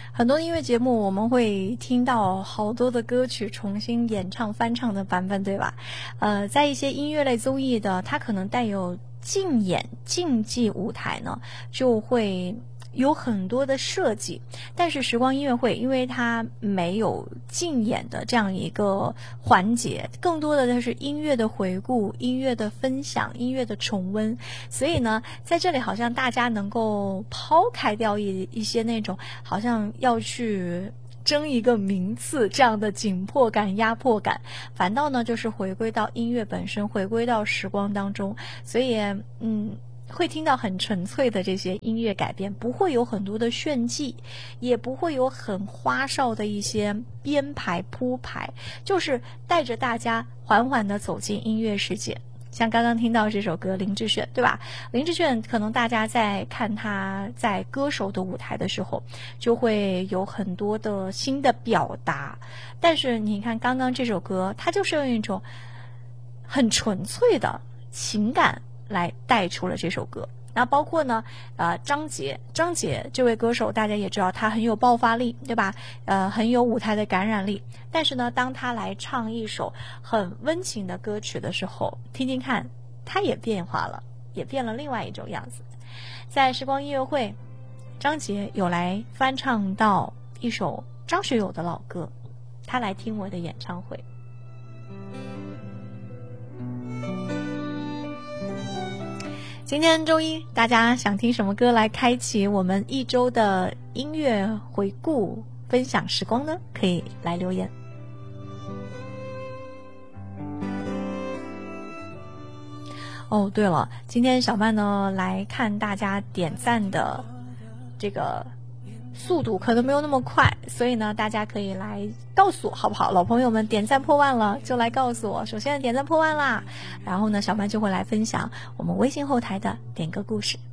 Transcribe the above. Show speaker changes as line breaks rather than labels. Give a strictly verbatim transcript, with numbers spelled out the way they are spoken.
很多音乐节目我们会听到好多的歌曲重新演唱翻唱的版本，对吧？呃，在一些音乐类综艺的，它可能带有竞演竞技舞台呢，就会有很多的设计。但是时光音乐会因为它没有竞演的这样一个环节，更多的就是音乐的回顾、音乐的分享、音乐的重温，所以呢在这里好像大家能够抛开掉一一些那种好像要去争一个名次这样的紧迫感、压迫感，反倒呢就是回归到音乐本身，回归到时光当中。所以嗯会听到很纯粹的这些音乐改编，不会有很多的炫技，也不会有很花哨的一些编排铺排，就是带着大家缓缓地走进音乐世界。像刚刚听到这首歌林志炫，对吧？林志炫可能大家在看他在歌手的舞台的时候就会有很多的新的表达，但是你看刚刚这首歌，它就是用一种很纯粹的情感来带出了这首歌。那包括呢呃，张杰张杰这位歌手大家也知道他很有爆发力，对吧？呃，很有舞台的感染力，但是呢当他来唱一首很温情的歌曲的时候，听听看他也变化了，也变了另外一种样子。在时光音乐会，张杰有来翻唱到一首张学友的老歌，他来听我的演唱会。今天周一，大家想听什么歌来开启我们一周的音乐回顾分享时光呢？可以来留言。哦，对了，今天小曼呢来看大家点赞的这个速度可能没有那么快，所以呢大家可以来告诉我好不好？老朋友们点赞破万了就来告诉我，首先点赞破万啦，然后呢小曼就会来分享我们微信后台的点歌故事。